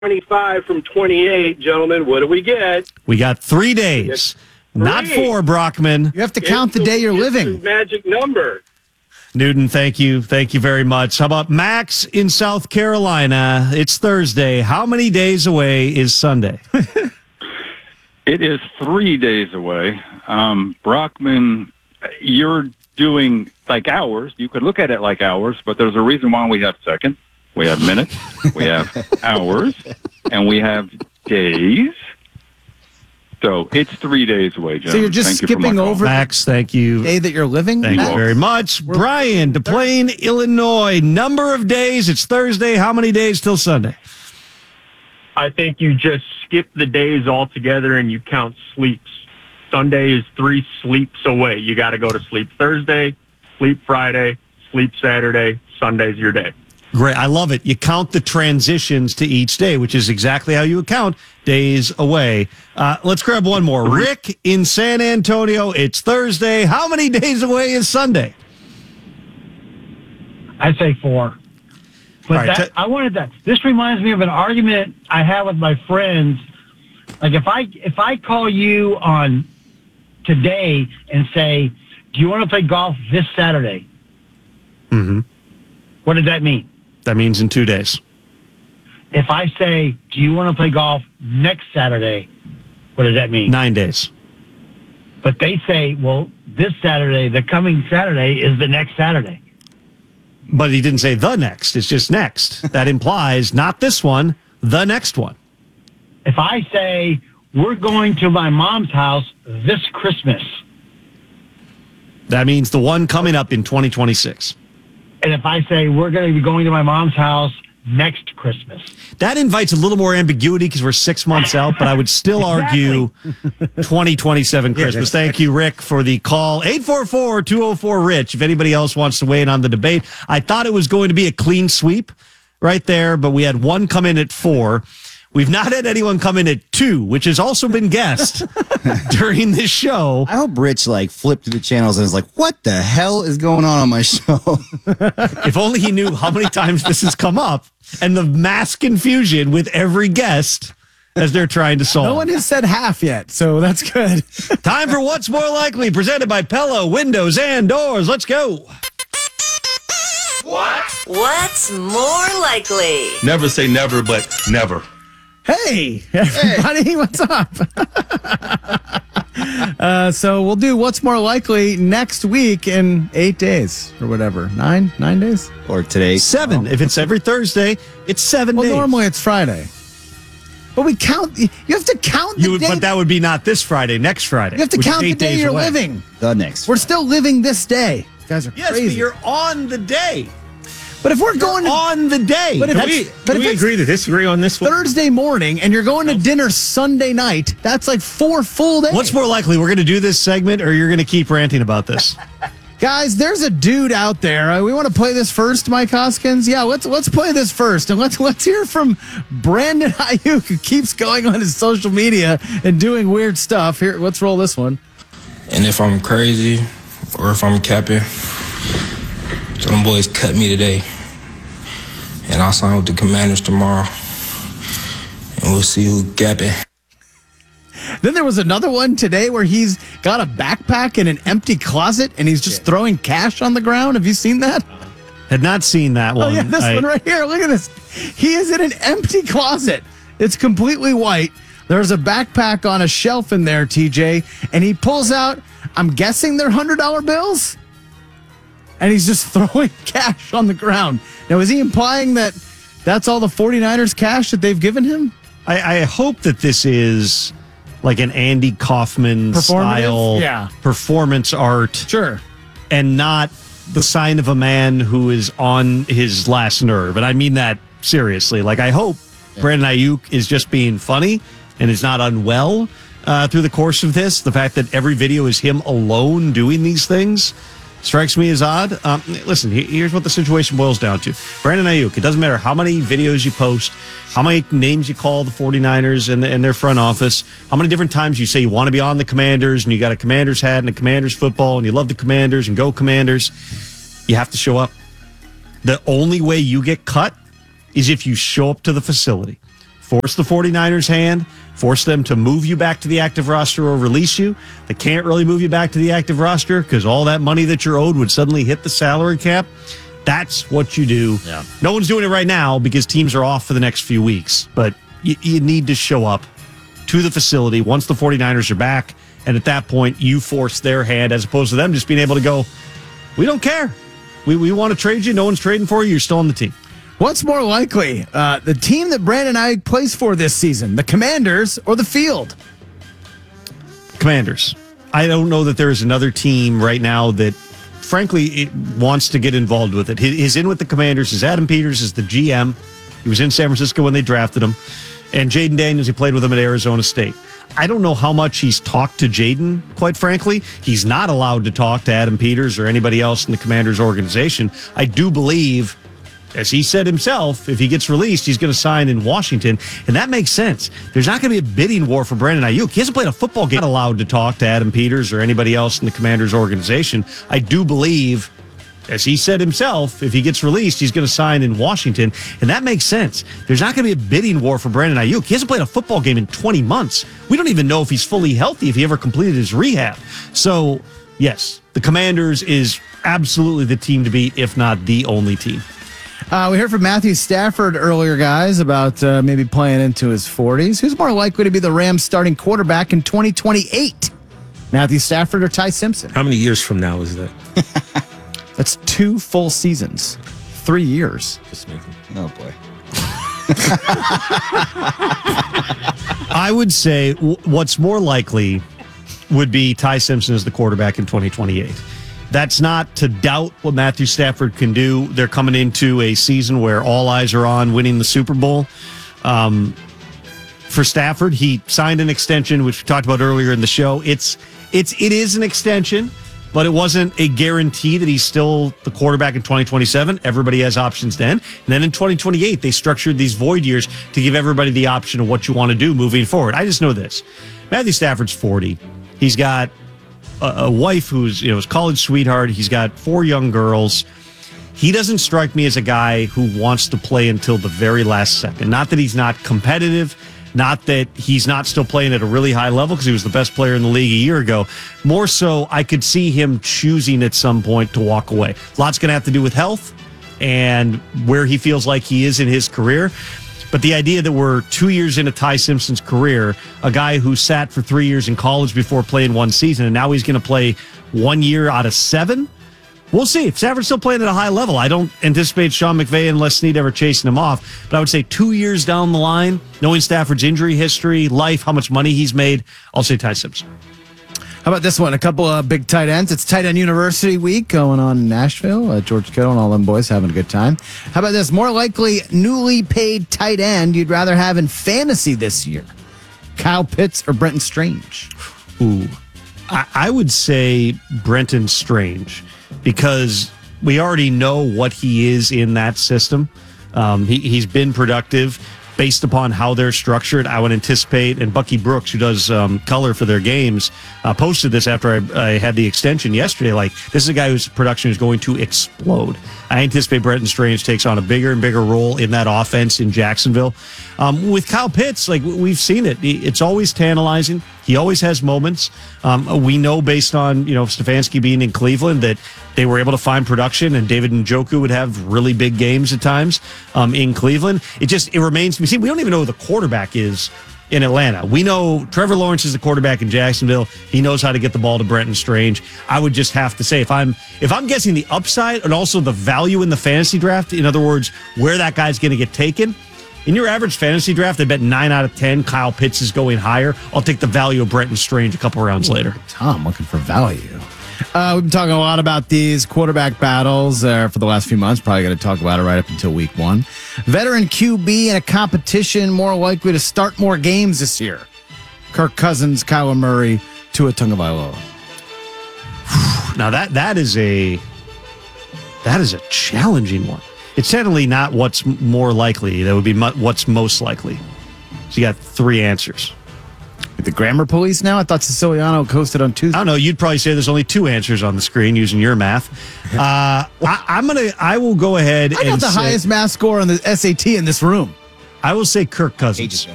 25 from 28, gentlemen. What do we get? We got 3 days. Not 4, Brockman. You have to count the day you're living. Magic number. Newton, thank you. Thank you very much. How about Max in South Carolina? It's Thursday. How many days away is Sunday? It is 3 days away. Brockman, you're doing like hours. You could look at it like hours, but there's a reason why we have seconds, we have minutes, we have hours, and we have days. So it's 3 days away, gentlemen. So you're just skipping over Max, thank you. the day that you're living? Thank you very much. Brian, DePlaine, Illinois. Number of days. It's Thursday. How many days till Sunday? I think you just skip the days altogether and you count sleeps. Sunday is 3 sleeps away. You got to go to sleep Thursday, sleep Friday, sleep Saturday. Sunday's your day. Great. I love it. You count the transitions to each day, which is exactly how you account days away. Let's grab one more. Rick in San Antonio. It's Thursday. How many days away is Sunday? I'd say 4. But Right, I wanted that. This reminds me of an argument I had with my friends. Like if I call you on today and say, "Do you want to play golf this Saturday?" Mm-hmm. What does that mean? That means in 2 days. If I say, "Do you want to play golf next Saturday?" What does that mean? 9 days. But they say, "Well, this Saturday, the coming Saturday is the next Saturday." But he didn't say the next. It's just next. That implies not this one, the next one. If I say, "We're going to my mom's house this Christmas," That means the one coming up in 2026. and if I say, "We're going to be going to my mom's house next Christmas," That invites a little more ambiguity because we're 6 months out, but I would still argue 2027 Christmas. Thank you, Rick, for the call. 844-204-RICH. If anybody else wants to weigh in on the debate. I thought it was going to be a clean sweep right there, but we had one come in at 4. We've not had anyone come in at 2, which has also been guessed during this show. I hope Rich flipped to the channels and is like, what the hell is going on my show? If only he knew how many times this has come up and the mass confusion with every guest as they're trying to solve. No one has said half yet, so that's good. Time for What's More Likely, presented by Pella Windows and Doors. Let's go. What's more likely? Never say never, but never. Hey, everybody, what's up? So we'll do What's More Likely next week in 8 days or whatever. 9 days? Or today. 7. If it's every Thursday, it's 7 days. Well, normally it's Friday. But we count, you have to count the day. But that would be not this Friday, next Friday. You have to which is count the 8 day days you're away. living. The next. We're still living this day. You guys are Yes, crazy. but you're on the day. But if we're going to, on the day. But if Can it's, we agree to disagree on this one? Thursday morning and you're going to dinner Sunday night, that's like 4 full days. What's more likely? We're going to do this segment or you're going to keep ranting about this? Guys, there's a dude out there. We want to play this first, Mike Hoskins. Yeah, let's play this first, and let's hear from Brandon Ayuk, who keeps going on his social media and doing weird stuff. Here, let's roll this one. And if I'm crazy or if I'm capping, so them boys cut me today, and I'll sign with the Commanders tomorrow, and we'll see who gapping. Then there was another one today where he's got a backpack in an empty closet and he's just throwing cash on the ground. Have you seen that? Had not seen that one. Oh, yeah, this one right here. Look at this. He is in an empty closet. It's completely white. There's a backpack on a shelf in there, TJ, and he pulls out, I'm guessing they're $100 bills, and he's just throwing cash on the ground. Now, is he implying that that's all the 49ers cash that they've given him? I hope that this is like an Andy Kaufman style performance art. Sure. And not the sign of a man who is on his last nerve. And I mean that seriously. Like, I hope Brandon Ayuk is just being funny and is not unwell through the course of this. The fact that every video is him alone doing these things strikes me as odd. Listen, here's what the situation boils down to. Brandon Ayuk, it doesn't matter how many videos you post, how many names you call the 49ers and their front office, how many different times you say you want to be on the Commanders and you got a Commanders hat and a Commanders football and you love the Commanders and go Commanders. You have to show up. The only way you get cut is if you show up to the facility force the 49ers' hand, force them to move you back to the active roster or release you. They can't really move you back to the active roster because all that money that you're owed would suddenly hit the salary cap. That's what you do. Yeah. No one's doing it right now because teams are off for the next few weeks, but you need to show up to the facility once the 49ers are back, and at that point, you force their hand as opposed to them just being able to go, we don't care. We want to trade you. No one's trading for you. You're still on the team. What's more likely, the team that Brandon Ayuk plays for this season, the Commanders or the Field? Commanders. I don't know that there is another team right now that, frankly, it wants to get involved with it. He's in with the Commanders. His Adam Peters is the GM. He was in San Francisco when they drafted him. And Jaden Daniels, he played with him at Arizona State. I don't know how much he's talked to Jaden, quite frankly. He's not allowed to talk to Adam Peters or anybody else in the Commanders organization. I do believe, as he said himself, if he gets released, he's going to sign in Washington. And that makes sense. There's not going to be a bidding war for Brandon Ayuk. He hasn't played a football game. Not allowed to talk to Adam Peters or anybody else in the Commanders organization. I do believe, as he said himself, if he gets released, he's going to sign in Washington. And that makes sense. There's not going to be a bidding war for Brandon Ayuk. He hasn't played a football game in 20 months. We don't even know if he's fully healthy, if he ever completed his rehab. So, yes, the Commanders is absolutely the team to beat, if not the only team. We heard from Matthew Stafford earlier, guys, about maybe playing into his 40s. Who's more likely to be the Rams starting quarterback in 2028? Matthew Stafford or Ty Simpson? How many years from now is that? That's 2 full seasons. 3 years. Just making. Oh, boy. I would say what's more likely would be Ty Simpson as the quarterback in 2028. That's not to doubt what Matthew Stafford can do. They're coming into a season where all eyes are on winning the Super Bowl. For Stafford, he signed an extension, which we talked about earlier in the show. It is an extension, but it wasn't a guarantee that he's still the quarterback in 2027. Everybody has options then. And then in 2028, they structured these void years to give everybody the option of what you want to do moving forward. I just know this. Matthew Stafford's 40. He's got a wife who's his college sweetheart. He's got 4 young girls. He doesn't strike me as a guy who wants to play until the very last second. Not that he's not competitive, not that he's not still playing at a really high level because he was the best player in the league a year ago. More so, I could see him choosing at some point to walk away. Lots going to have to do with health and where he feels like he is in his career. But the idea that we're 2 years into Ty Simpson's career, a guy who sat for 3 years in college before playing one season, and now he's going to play 1 year out of 7, we'll see. If Stafford's still playing at a high level, I don't anticipate Sean McVay and Les Snead ever chasing him off. But I would say 2 years down the line, knowing Stafford's injury history, life, how much money he's made, I'll say Ty Simpson. How about this one? A couple of big tight ends. It's Tight End University Week going on in Nashville. George Kittle and all them boys having a good time. How about this? More likely newly paid tight end you'd rather have in fantasy this year? Kyle Pitts or Brenton Strange? Ooh, I would say Brenton Strange because we already know what he is in that system. He's been productive. Based upon how they're structured, I would anticipate, and Bucky Brooks, who does color for their games, posted this after I had the extension yesterday, like, this is a guy whose production is going to explode. I anticipate Brenton Strange takes on a bigger and bigger role in that offense in Jacksonville. With Kyle Pitts, like, we've seen it. It's always tantalizing. He always has moments. We know based on, Stefanski being in Cleveland that they were able to find production, and David Njoku would have really big games at times in Cleveland. It remains to be seen. We don't even know who the quarterback is in Atlanta. We know Trevor Lawrence is the quarterback in Jacksonville. He knows how to get the ball to Brenton Strange. I would just have to say, if I'm guessing the upside and also the value in the fantasy draft, in other words, where that guy's going to get taken, in your average fantasy draft, I bet 9 out of 10 Kyle Pitts is going higher. I'll take the value of Brenton Strange a couple rounds later. Tom looking for value. We've been talking a lot about these quarterback battles for the last few months. Probably going to talk about it right up until week 1. Veteran QB in a competition more likely to start more games this year. Kirk Cousins, Kyler Murray, Tua Tagovailoa. Now that is a challenging one. It's certainly not what's more likely. That would be what's most likely. So you got 3 answers. The grammar police now? I thought Siciliano posted on Tuesday. I don't know. You'd probably say there's only 2 answers on the screen using your math. I will go ahead and I got the highest math score on the SAT in this room. I will say Kirk Cousins. Ages ago.